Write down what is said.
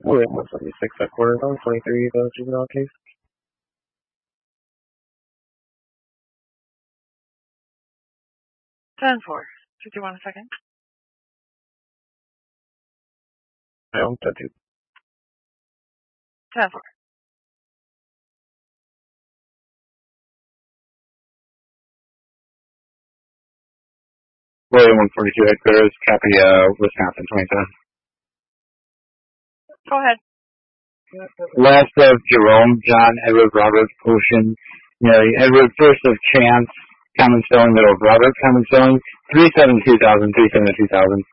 William 176 at quarter zone, 23, the juvenile case. Ten four. 51 a second. I own that too. 10 4. William 142 headquarters, copy, Wisconsin 27. Go ahead. Last of Jerome, John, Edward, Robert, Ocean, Mary, Edward, first of Chance, common spelling, middle of Robert, common spelling, 372,000, 372,000.